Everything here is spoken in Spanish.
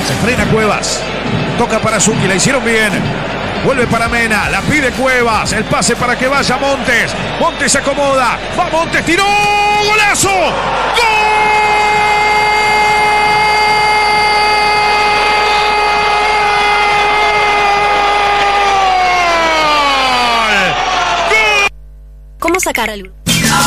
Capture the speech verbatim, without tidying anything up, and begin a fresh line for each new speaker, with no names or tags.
Se frena Cuevas. Toca para Zucchi, la hicieron bien. Vuelve para Mena, la pide Cuevas. El pase para que vaya Montes. Montes se acomoda. Va Montes, tiró. ¡Golazo! ¡Gol!
¿Cómo sacar algo?